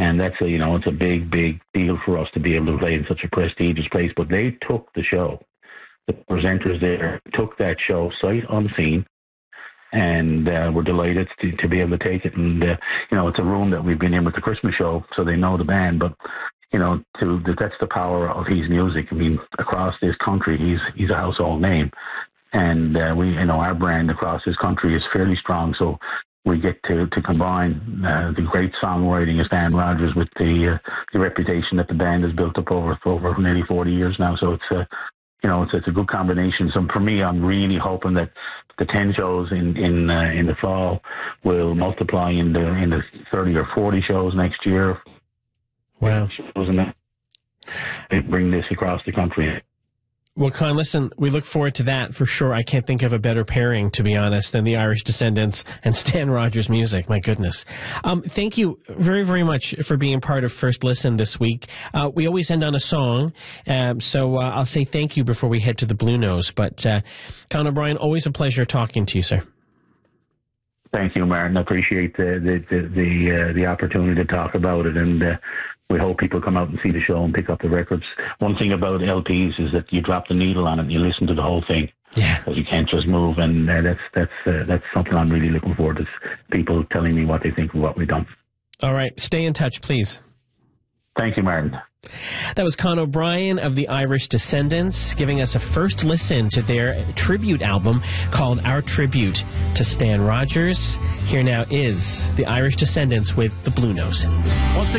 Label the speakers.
Speaker 1: And that's it's a big, big deal for us to be able to play in such a prestigious place. But they took the show. The presenters there took that show sight unseen, and we're delighted to be able to take it. And it's a room that we've been in with the Christmas show, so they know the band. But that's the power of his music. I mean, across this country, he's a household name, and our brand across this country is fairly strong. So we get to combine the great songwriting of Stan Rogers with the reputation that the band has built up over nearly 40 years now. So it's a good combination. So for me, I'm really hoping that the 10 shows in the fall will multiply in the 30 or 40 shows next year.
Speaker 2: Wow!
Speaker 1: They bring this across the country.
Speaker 2: Well, Con, listen, we look forward to that for sure. I can't think of a better pairing, to be honest, than the Irish Descendants and Stan Rogers music. My goodness. Thank you very, very much for being part of First Listen this week. We always end on a song, so I'll say thank you before we head to the Blue Nose. But Con O'Brien, always a pleasure talking to you, sir.
Speaker 1: Thank you, Martin. I appreciate the opportunity to talk about it, and we hope people come out and see the show and pick up the records. One thing about LPs is that you drop the needle on it and you listen to the whole thing.
Speaker 2: Yeah.
Speaker 1: Because you can't just move, and that's something I'm really looking forward to. People telling me what they think of what we've done.
Speaker 2: All right. Stay in touch, please.
Speaker 1: Thank you, Martin.
Speaker 2: That was Con O'Brien of the Irish Descendants giving us a first listen to their tribute album called Our Tribute to Stan Rogers. Here now is the Irish Descendants with the Blue Nose.